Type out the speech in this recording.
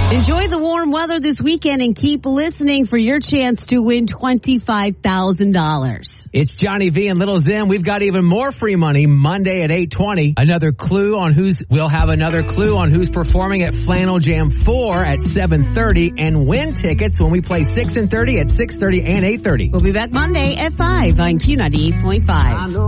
Enjoy the warm weather this weekend and keep listening for your chance to win $25,000. It's Johnny V and Little Zim. We've got even more free money Monday at 8:20. We'll have another clue on who's performing at Flannel Jam 4 at 7:30 and win tickets when we play 6 and 30 at 6:30 and 8:30. We'll be back Monday at 5 on Q98.5.